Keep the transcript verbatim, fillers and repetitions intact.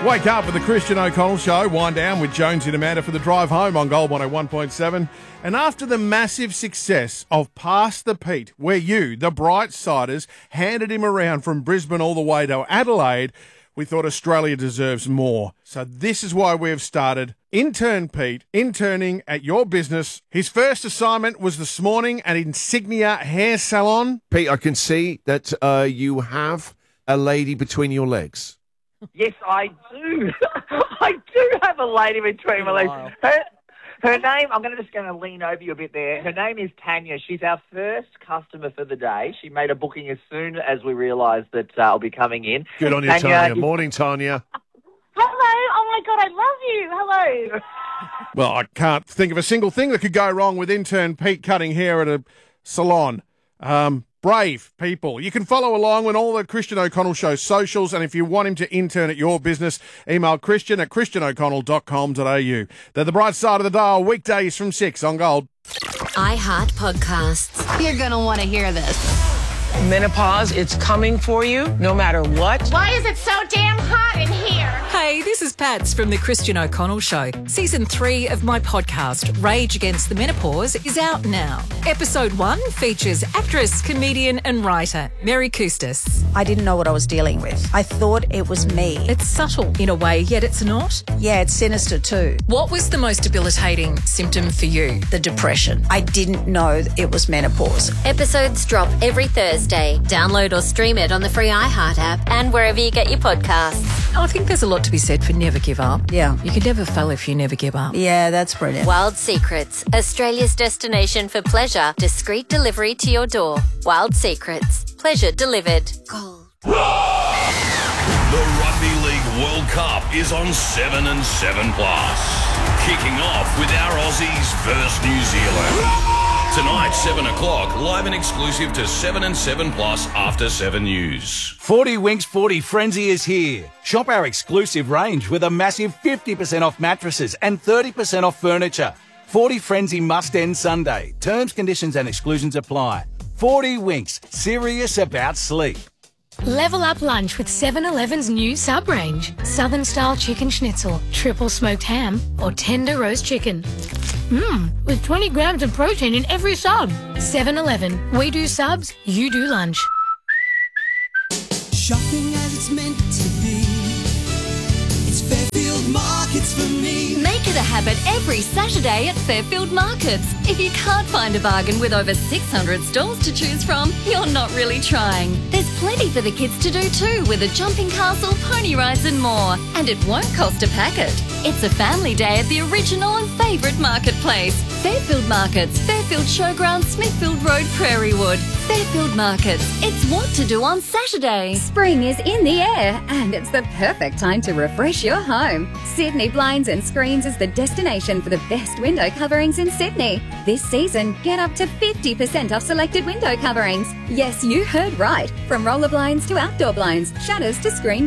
Wake up with the Christian O'Connell Show. Wind down with Jonesy and Amanda for the drive home on Gold one oh one point seven. And after the massive success of Pass the Pete, where you, the Brightsiders, handed him around from Brisbane all the way to Adelaide, we thought Australia deserves more. So this is why we have started Intern Pete, interning at your business. His first assignment was this morning at Insignia Hair Salon. Pete, I can see that uh, you have a lady between your legs. Yes, I do. I do have a lady between my legs. Her, her name, I'm gonna just going to lean over you a bit there. Her name is Tanya. She's our first customer for the day. She made a booking as soon as we realised that uh, I'll be coming in. Good on you, Tanya. Tanya. Morning, Tanya. Hello. Oh, my God, I love you. Hello. Well, I can't think of a single thing that could go wrong with Intern Pete cutting hair at a salon. Um... Brave people. You can follow along on all the Christian O'Connell Show socials, and if you want him to intern at your business, email christian at christian o'connell dot com dot a u. They're the bright side of the dial, weekdays from six on Gold. iHeart Podcasts. You're going to want to hear this. Menopause, it's coming for you, no matter what. Why is it so damn hot in here? Hey, this is Pats from The Christian O'Connell Show. Season three of my podcast, Rage Against the Menopause, is out now. Episode one features actress, comedian and writer Mary Custis. I didn't know what I was dealing with. I thought it was me. It's subtle in a way, yet it's not. Yeah, it's sinister too. What was the most debilitating symptom for you? The depression. I didn't know it was menopause. Episodes drop every Thursday. Download or stream it on the free iHeart app and wherever you get your podcasts. I think there's a lot to be said for never give up. Yeah. You can never fail if you never give up. Yeah, that's brilliant. Wild Secrets, Australia's destination for pleasure. Discreet delivery to your door. Wild Secrets. Pleasure delivered. Gold. The Rugby League World Cup is on seven and seven plus. Kicking off with our Aussies versus New Zealand. Tonight, seven o'clock, live and exclusive to seven and seven plus After seven News. forty Winks forty Frenzy is here. Shop our exclusive range with a massive fifty percent off mattresses and thirty percent off furniture. forty Frenzy must end Sunday. Terms, conditions and exclusions apply. forty Winks, serious about sleep. Level up lunch with seven eleven's new sub-range. Southern-style chicken schnitzel, triple smoked ham, or tender roast chicken. Mmm, with twenty grams of protein in every sub. seven eleven. We do subs, you do lunch. Shopping as it's meant to be. It's Fairfield Markets for me. Make it a habit every Saturday at Fairfield Markets. If you can't find a bargain with over six hundred stalls to choose from, you're not really trying. There's plenty for the kids to do too, with a jumping castle, pony rides and more. And it won't cost a packet. It's a family day at the original and favourite marketplace. Fairfield Markets, Fairfield Showground, Smithfield Road, Prairie Wood. Fairfield Markets. It's what to do on Saturday. Spring is in the air and it's the perfect time to refresh your home. Sydney Blinds and Screens is the destination for the best window coverings in Sydney. This season, get up to fifty percent off selected window coverings. Yes, you heard right. From roller blinds to outdoor blinds, shutters to screen